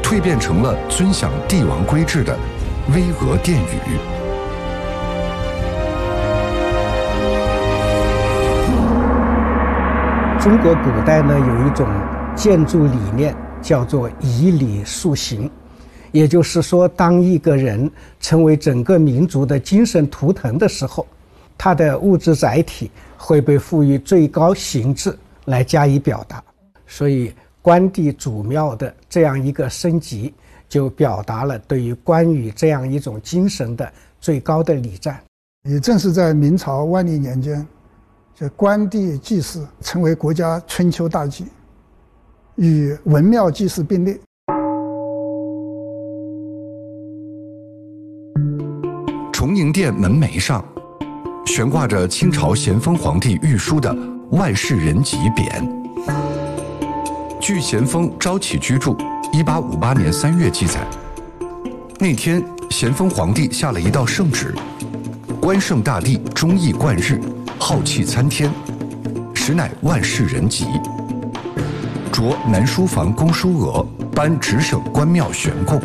蜕变成了尊享帝王规制的巍峨殿宇。 中国古代呢有一种建筑理念叫做以礼树形，也就是说，当一个人成为整个民族的精神图腾的时候，他的物质载体会被赋予最高形制来加以表达。所以关帝祖庙的这样一个升级，就表达了对于关羽这样一种精神的最高的礼赞。 也正是在明朝万历年间，这关帝祭祀成为国家春秋大祭，与文庙祭祀并列。 崇宁殿门楣上悬挂着清朝咸丰皇帝御书的万世仁吉匾。据咸丰昭启居注1858年3月记载，那天咸丰皇帝下了一道圣旨，关圣大帝忠义贯日，浩气参天，实乃万世仁吉。着南书房公书额，颁直省关庙悬供。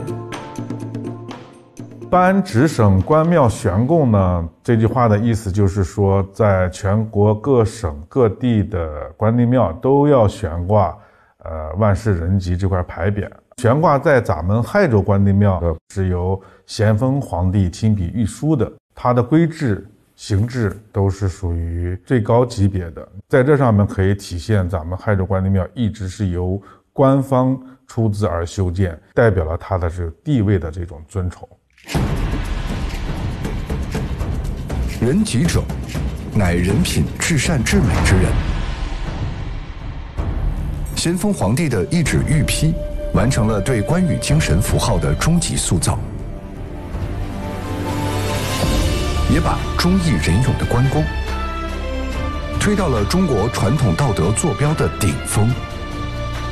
颁直省关庙悬供呢，这句话的意思就是说，在全国各省各地的关帝庙都要悬挂万世仁吉这块牌匾。悬挂在咱们亥州关帝庙是由咸丰皇帝亲笔御书的，它的规制形制都是属于最高级别的，在这上面可以体现咱们亥州关帝庙一直是由官方出资而修建，代表了它的这个地位的这种尊崇。 仁吉者，乃人品至善至美之人。咸丰皇帝的一纸御批，完成了对关羽精神符号的终极塑造，也把忠义仁勇的关公推到了中国传统道德坐标的顶峰。